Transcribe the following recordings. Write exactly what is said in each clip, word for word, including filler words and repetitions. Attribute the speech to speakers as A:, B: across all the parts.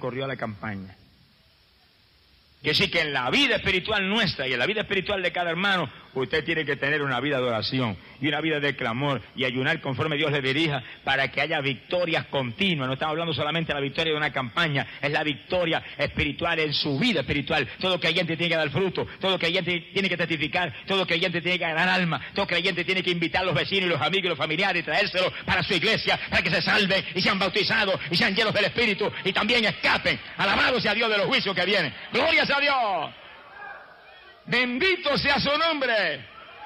A: corrió a la campaña. Que sí que en la vida espiritual nuestra y en la vida espiritual de cada hermano, usted tiene que tener una vida de oración y una vida de clamor y ayunar conforme Dios le dirija para que haya victorias continuas. No estamos hablando solamente de la victoria de una campaña, es la victoria espiritual en su vida espiritual. Todo creyente tiene que dar fruto, todo creyente tiene que testificar, todo creyente tiene que ganar alma, todo creyente tiene que invitar a los vecinos y los amigos y los familiares y traérselos para su iglesia, para que se salven y sean bautizados y sean llenos del Espíritu y también escapen. Alabado sea Dios de los juicios que vienen. ¡Gloria a Dios! Bendito sea su nombre.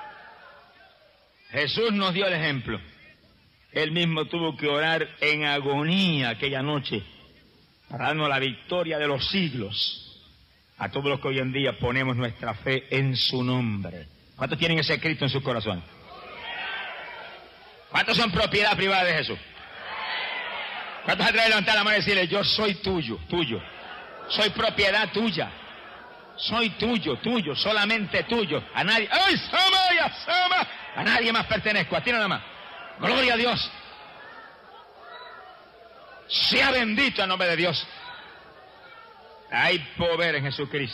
A: Jesús nos dio el ejemplo. Él mismo tuvo que orar en agonía aquella noche para darnos la victoria de los siglos a todos los que hoy en día ponemos nuestra fe en su nombre. ¿Cuántos tienen ese Cristo en sus corazones? ¿Cuántos son propiedad privada de Jesús? ¿Cuántos se atreven a levantar la mano y decirle, yo soy tuyo, tuyo? Soy propiedad tuya. Soy tuyo, tuyo, solamente tuyo. A nadie, ¡ay, sama, ya, sama! A nadie más pertenezco, a ti nada más. Gloria a Dios. Sea bendito el nombre de Dios. Hay poder en Jesucristo.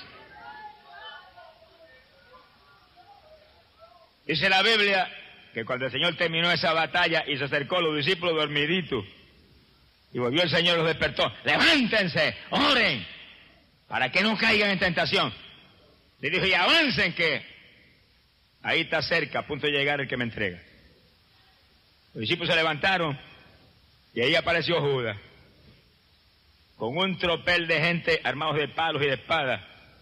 A: Dice la Biblia que cuando el Señor terminó esa batalla y se acercó a los discípulos dormiditos y volvió el Señor y los despertó, levántense, oren, para que no caigan en tentación. Le dijo, y avancen que ahí está cerca, a punto de llegar el que me entrega. Los discípulos se levantaron y ahí apareció Judas, con un tropel de gente armados de palos y de espadas,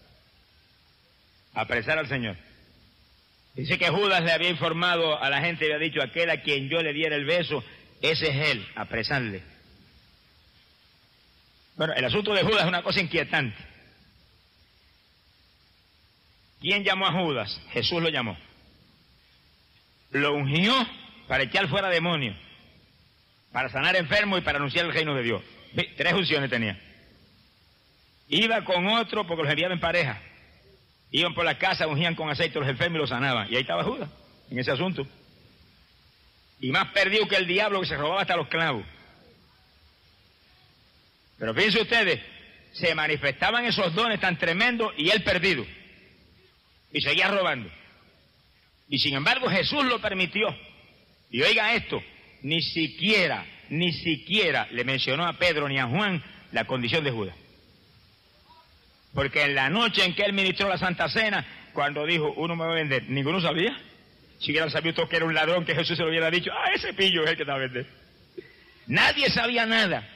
A: a apresar al Señor. Dice que Judas le había informado a la gente y le había dicho, aquel a quien yo le diera el beso, ese es él, apresarle. Bueno, el asunto de Judas es una cosa inquietante. ¿Quién llamó a Judas? Jesús lo llamó. Lo ungió para echar fuera demonios, para sanar enfermos y para anunciar el reino de Dios. Tres unciones tenía. Iba con otro porque los enviaba en pareja. Iban por la casa, ungían con aceite a los enfermos y los sanaban. Y ahí estaba Judas, en ese asunto. Y más perdido que el diablo, que se robaba hasta los clavos. Pero fíjense ustedes, se manifestaban esos dones tan tremendos y él perdido. Y seguía robando. Y sin embargo Jesús lo permitió. Y oiga esto, ni siquiera, ni siquiera le mencionó a Pedro ni a Juan la condición de Judas. Porque en la noche en que él ministró la Santa Cena, cuando dijo, uno me va a vender, ninguno sabía. Si hubieran sabido que era un ladrón, que Jesús se lo hubiera dicho, ah, ese pillo es el que te va a vender. Nadie sabía nada.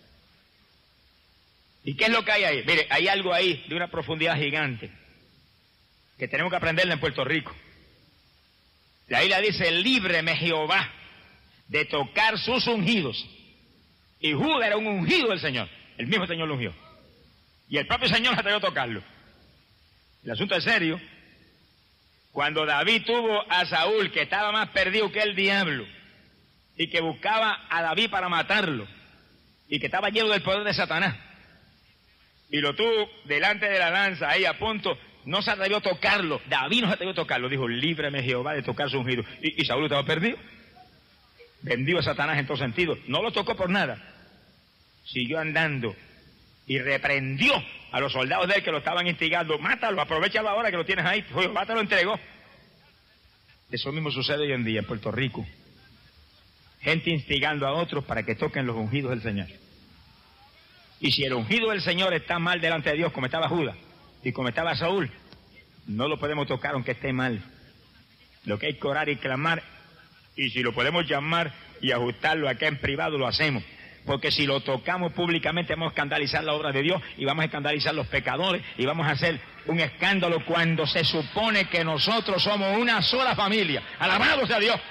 A: ¿Y qué es lo que hay ahí? Mire, hay algo ahí de una profundidad gigante que tenemos que aprenderla en Puerto Rico. La Biblia dice, líbreme Jehová de tocar sus ungidos. Y Judas era un ungido del Señor. El mismo Señor lo ungió. Y el propio Señor se atrevió a tocarlo. El asunto es serio. Cuando David tuvo a Saúl, que estaba más perdido que el diablo, y que buscaba a David para matarlo, y que estaba lleno del poder de Satanás, y lo tuvo delante de la lanza, ahí a punto, no se atrevió a tocarlo. David no se atrevió a tocarlo. Dijo, líbreme Jehová de tocar su ungido. Y, y Saúl estaba perdido. Vendió a Satanás en todo sentido. No lo tocó por nada. Siguió andando y reprendió a los soldados de él que lo estaban instigando. Mátalo, aprovechalo ahora que lo tienes ahí. Jehová te lo entregó. Eso mismo sucede hoy en día en Puerto Rico. Gente instigando a otros para que toquen los ungidos del Señor. Y si el ungido del Señor está mal delante de Dios, como estaba Judas y como estaba Saúl, no lo podemos tocar aunque esté mal. Lo que hay que orar y clamar, y si lo podemos llamar y ajustarlo acá en privado, lo hacemos. Porque si lo tocamos públicamente vamos a escandalizar la obra de Dios y vamos a escandalizar a los pecadores y vamos a hacer un escándalo cuando se supone que nosotros somos una sola familia. ¡Alabado sea Dios!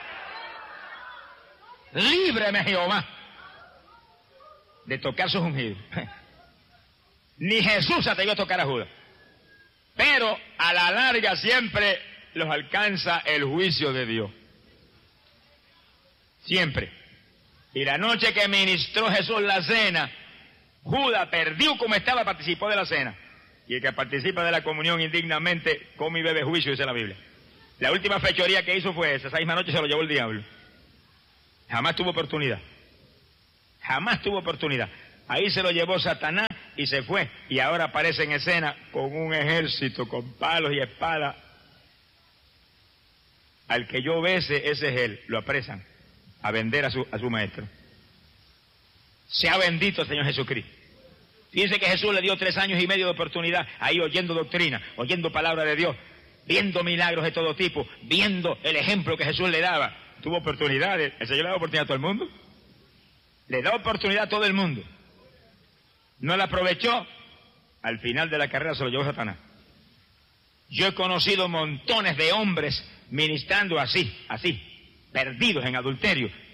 A: Líbreme Jehová de tocar sus ungidos. Ni Jesús se atrevió a tocar a Judas. Pero a la larga siempre los alcanza el juicio de Dios. Siempre. Y la noche que ministró Jesús la cena, Judas perdió como estaba, participó de la cena. Y el que participa de la comunión indignamente come y bebe juicio, dice la Biblia. La última fechoría que hizo fue esa. Esa misma noche se lo llevó el diablo. Jamás tuvo oportunidad. Jamás tuvo oportunidad. Ahí se lo llevó Satanás y se fue. Y ahora aparece en escena con un ejército, con palos y espadas. Al que yo bese, ese es él. Lo apresan a vender a su, a su maestro. Sea bendito el Señor Jesucristo. Fíjense que Jesús le dio tres años y medio de oportunidad ahí oyendo doctrina, oyendo palabra de Dios, viendo milagros de todo tipo, viendo el ejemplo que Jesús le daba. Tuvo oportunidades. El Señor le da oportunidad a todo el mundo. Le da oportunidad a todo el mundo. No la aprovechó. Al final de la carrera se lo llevó Satanás. Yo he conocido montones de hombres ministrando así, así, perdidos en adulterio,